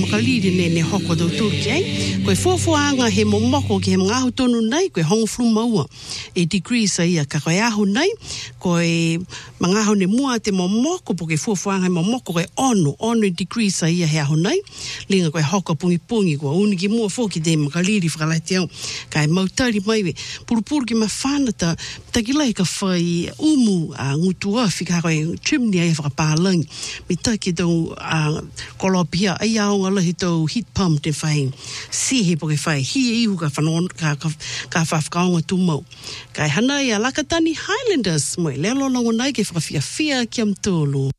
makaliri ne hoko do Turkey koe fofoanga he momoko ke he ngahu tonu nei koe hongo flu maua e degrees ia ka koe ahu nei koe mangahu ne mua te momoko po ke fofoanga he momoko koe ono degrees ia he ahu nei linga koe hoko pungi koe uniki mua foki te makaliri whakalai au kai mautari mai we purupuru ki mawhanata takilai ka whai umu ngutu afi ka koe chimney ai whakapālangi mi taki tau kolopia ai aonga lahi tau heat pump te whai sihe po ke whai hi ihu ka whanon ka whafkaonga tumau kai hana ia Lakatani Highlanders moe lelo longo nai ke whakawhiawhia ki am tōlu.